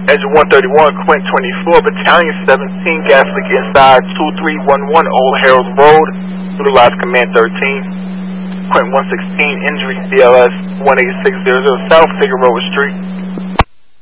Engine 131, Quint 24, Battalion 17, gas leak inside 2311 Old Harold Road. Utilize Command 13. Quint 116, injury CLS 18600 South Figueroa Street.